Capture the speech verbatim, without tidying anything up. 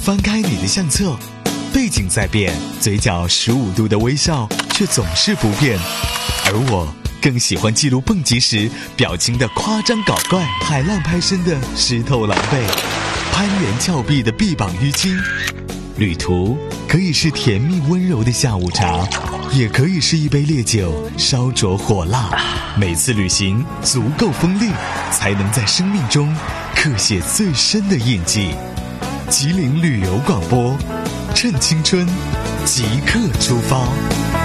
翻开你的相册，背景在变，嘴角十五度的微笑却总是不变。而我更喜欢记录蹦极时表情的夸张搞怪，海浪拍身的湿透狼狈，攀援峭壁的臂膀淤青。旅途可以是甜蜜温柔的下午茶，也可以是一杯烈酒烧灼火辣。每次旅行足够锋利，才能在生命中刻写最深的印记。吉林旅游广播，趁青春即刻出发。